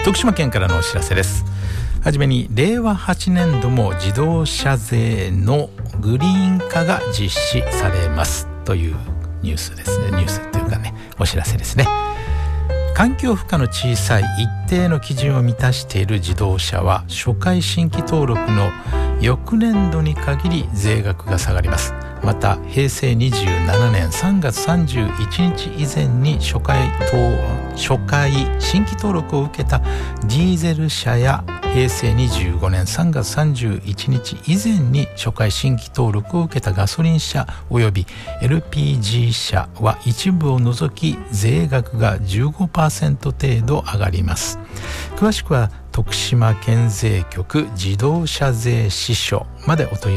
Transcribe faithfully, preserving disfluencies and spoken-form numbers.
徳島県からのお知らせです。はじめにれいわはちねんども自動車税のグリーン化が実施されますというニュースですね。ニュースというかね、お知らせですね。環境負荷の小さい一定の基準を満たしている自動車は初回新規登録の翌年度に限り税額が下がります。またへいせいにじゅうななねんさんがつさんじゅういちにち以前に初回初回新規登録を受けたディーゼル車やへいせいにじゅうごねんさんがつさんじゅういちにち以前に初回新規登録を受けたガソリン車および エルピージー 車は一部を除き税額が じゅうごパーセント 程度上がります。詳しくは徳島県税局自動車税支所までお問い